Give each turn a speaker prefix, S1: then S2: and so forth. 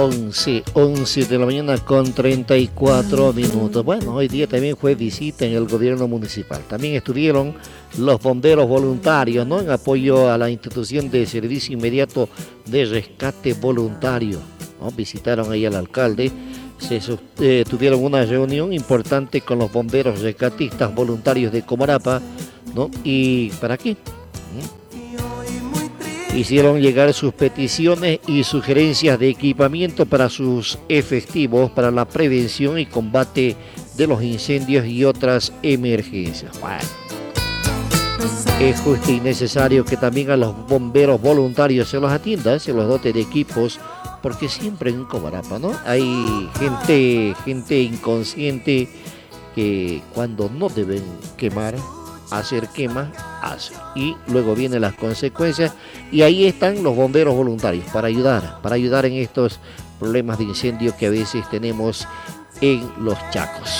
S1: 11 de la mañana con 34 minutos. Bueno, hoy día también fue visita en el gobierno municipal. También estuvieron los bomberos voluntarios, ¿no? En apoyo a la institución de servicio inmediato de rescate voluntario, ¿no? Visitaron ahí al alcalde. Tuvieron una reunión importante con los bomberos rescatistas voluntarios de Comarapa, ¿no? ¿Y para qué? Hicieron llegar sus peticiones y sugerencias de equipamiento para sus efectivos para la prevención y combate de los incendios y otras emergencias. Bueno, es justo y necesario que también a los bomberos voluntarios se los atienda, se los dote de equipos, porque siempre en Comarapa, ¿no? Hay gente inconsciente que cuando no deben quemar, hacer quema, hace. Y luego vienen las consecuencias y ahí están los bomberos voluntarios para ayudar en estos problemas de incendio que a veces tenemos en los Chacos.